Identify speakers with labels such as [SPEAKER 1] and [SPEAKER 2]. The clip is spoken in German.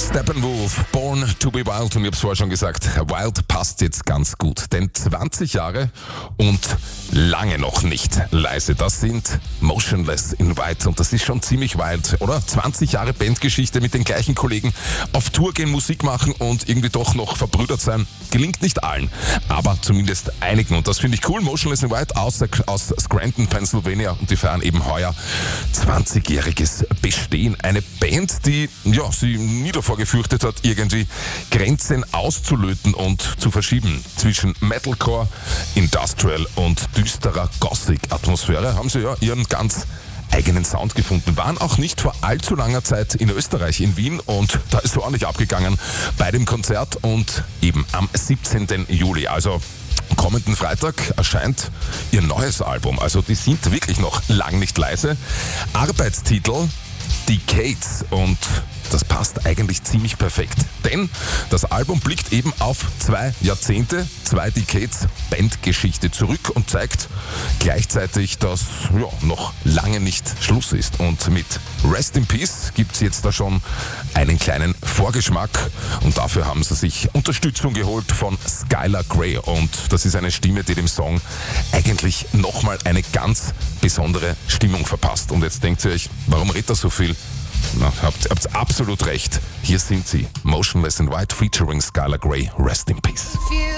[SPEAKER 1] Steppenwolf, Born to be Wild, und ich habe es vorher schon gesagt, Wild passt jetzt ganz gut, denn 20 Jahre und lange noch nicht leise, das sind Motionless in White, und das ist schon ziemlich wild, oder? 20 Jahre Bandgeschichte mit den gleichen Kollegen, auf Tour gehen, Musik machen und irgendwie doch noch verbrüdert sein, gelingt nicht allen, aber zumindest einigen, und das finde ich cool. Motionless in White aus Scranton, Pennsylvania, und die feiern eben heuer 20-jähriges Bestehen. Eine Band, die sie nie davor gefürchtet hat, irgendwie Grenzen auszulöten und zu verschieben. Zwischen Metalcore, Industrial und düsterer Gothic-Atmosphäre haben sie ihren ganz eigenen Sound gefunden. Waren auch nicht vor allzu langer Zeit in Österreich, in Wien, und da ist so ordentlich abgegangen bei dem Konzert, und eben am 17. Juli, also kommenden Freitag, erscheint ihr neues Album. Also die sind wirklich noch lang nicht leise. Arbeitstitel Decades, und das passt eigentlich ziemlich perfekt, denn das Album blickt eben auf 2 Jahrzehnte, 2 Decades Bandgeschichte zurück und zeigt gleichzeitig, dass noch lange nicht Schluss ist. Und mit Rest in Peace gibt es jetzt da schon einen kleinen Vorgeschmack, und dafür haben sie sich Unterstützung geholt von Skylar Grey, und das ist eine Stimme, die dem Song eigentlich nochmal eine ganz besondere Stimmung verpasst. Und jetzt denkt ihr euch, warum redet er so viel? Na, habt absolut recht. Hier sind sie, Motionless in White featuring Skylar Grey, Rest in Peace.